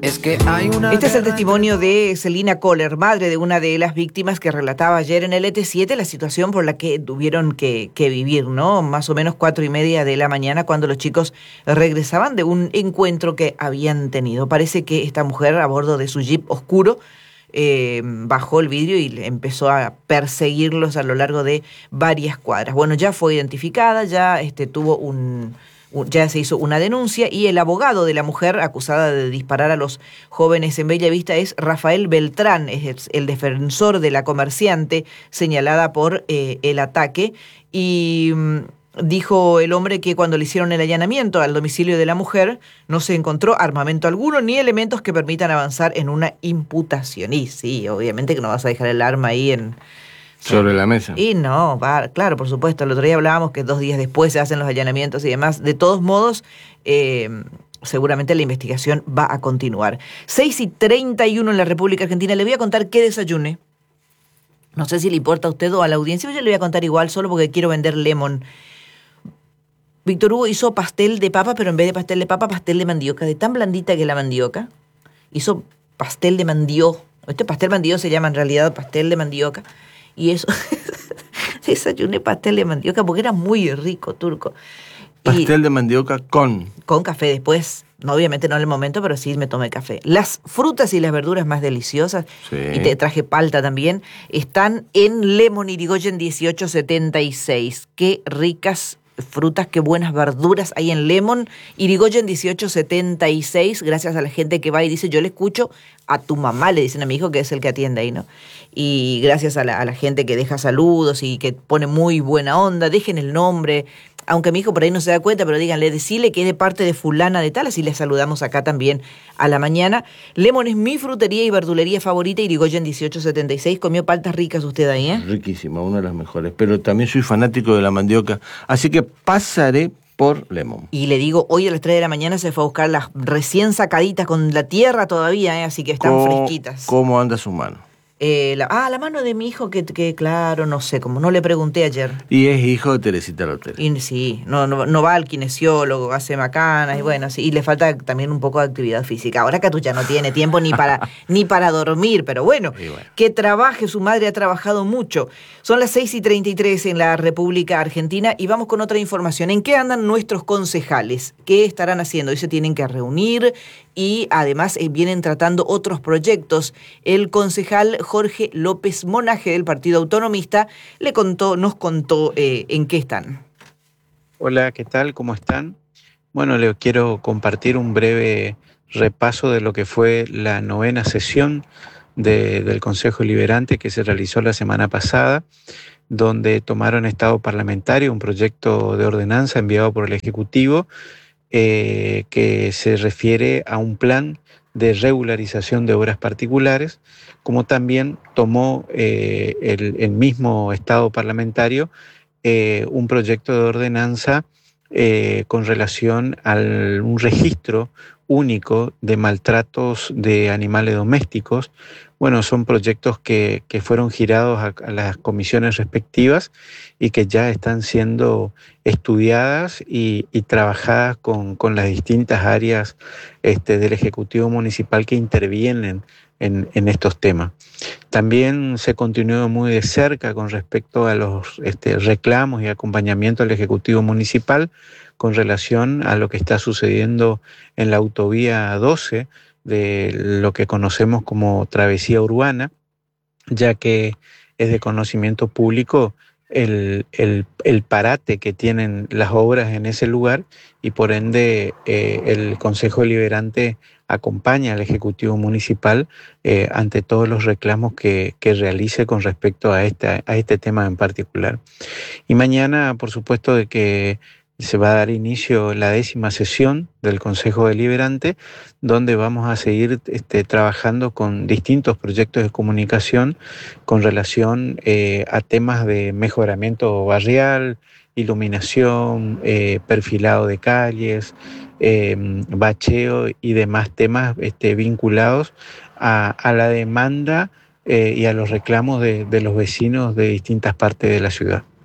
Es que hay una Este es el testimonio de Celina Kohler, madre de una de las víctimas, que relataba ayer en el ET7 la situación por la que tuvieron que vivir, ¿no? Más o menos 4:30 de la mañana, cuando los chicos regresaban de un encuentro que habían tenido. Parece que esta mujer, a bordo de su jeep oscuro, bajó el vidrio y empezó a perseguirlos a lo largo de varias cuadras. Bueno, ya fue identificada, ya ya se hizo una denuncia, y el abogado de la mujer acusada de disparar a los jóvenes en Bellavista es Rafael Beltrán, es el defensor de la comerciante señalada por el ataque. Y dijo el hombre que cuando le hicieron el allanamiento al domicilio de la mujer no se encontró armamento alguno ni elementos que permitan avanzar en una imputación. Y sí, obviamente que no vas a dejar el arma ahí sobre la mesa. Y no, claro, por supuesto. El otro día hablábamos que 2 días después se hacen los allanamientos y demás. De todos modos, seguramente la investigación va a continuar. 6:31 en la República Argentina. Le voy a contar qué desayuné. No sé si le importa a usted o a la audiencia, pero yo le voy a contar igual, solo porque quiero vender Lemon. Víctor Hugo hizo pastel de papa, pero en vez de pastel de papa, pastel de mandioca. De tan blandita que es la mandioca, hizo pastel de mandioca. Este pastel mandioca se llama en realidad pastel de mandioca. Y eso, desayuné pastel de mandioca porque era muy rico, Turco. Pastel de mandioca con café después. No, obviamente no en el momento, pero sí me tomé café. Las frutas y las verduras más deliciosas, sí, y te traje palta también, están en Lemon Irigoyen 1876. Qué ricas frutas, qué buenas verduras hay en Lemon Irigoyen 1876, gracias a la gente que va y dice: yo le escucho a tu mamá, le dicen a mi hijo, que es el que atiende ahí, ¿no? Y gracias a la gente que deja saludos y que pone muy buena onda, dejen el nombre, aunque mi hijo por ahí no se da cuenta, pero díganle, decile que es de parte de fulana de tal, así le saludamos acá también a la mañana. Lemon es mi frutería y verdulería favorita, Irigoyen 1876. ¿Comió paltas ricas usted ahí, Riquísima, una de las mejores, pero también soy fanático de la mandioca, así que pasaré por Lemon. Y le digo, hoy a las 3 de la mañana se fue a buscar las recién sacaditas con la tierra todavía, así que están fresquitas. ¿Cómo anda su mano? La mano de mi hijo, que claro, no sé, como no le pregunté ayer. Y es hijo de Teresita Lotero. Y sí, no va al kinesiólogo, hace macanas, y bueno, sí, y le falta también un poco de actividad física. Ahora Catu ya no tiene tiempo ni para dormir, pero bueno, que trabaje, su madre ha trabajado mucho. Son las 6:33 en la República Argentina y vamos con otra información. ¿En qué andan nuestros concejales? ¿Qué estarán haciendo? Hoy se tienen que reunir y además vienen tratando otros proyectos. El concejal Jorge López Monaje del Partido Autonomista nos contó en qué están. Hola, ¿qué tal? ¿Cómo están? Bueno, les quiero compartir un breve repaso de lo que fue la 9ª sesión del Consejo Deliberante que se realizó la semana pasada, donde tomaron estado parlamentario un proyecto de ordenanza enviado por el Ejecutivo que se refiere a un plan de regularización de obras particulares, como también tomó el mismo estado parlamentario un proyecto de ordenanza con relación a un registro único de maltratos de animales domésticos. Bueno, son proyectos que fueron girados a las comisiones respectivas y que ya están siendo estudiadas y trabajadas con las distintas áreas del Ejecutivo Municipal que intervienen en estos temas. También se continuó muy de cerca con respecto a los reclamos y acompañamiento del Ejecutivo Municipal con relación a lo que está sucediendo en la autovía 12, de lo que conocemos como travesía urbana, ya que es de conocimiento público el parate que tienen las obras en ese lugar y por ende el Consejo Deliberante acompaña al Ejecutivo Municipal ante todos los reclamos que realice con respecto a este tema en particular. Y mañana, por supuesto, de que se va a dar inicio la 10ª sesión del Consejo Deliberante, donde vamos a seguir trabajando con distintos proyectos de comunicación con relación a temas de mejoramiento barrial, iluminación, perfilado de calles, bacheo y demás temas vinculados a la demanda y a los reclamos de los vecinos de distintas partes de la ciudad.